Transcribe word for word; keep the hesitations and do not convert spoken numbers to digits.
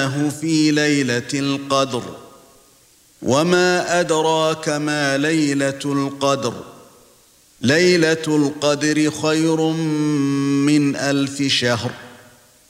أنزلناه في ليلة القدر وما أدراك ما ليلة القدر ليلة القدر خير من ألف شهر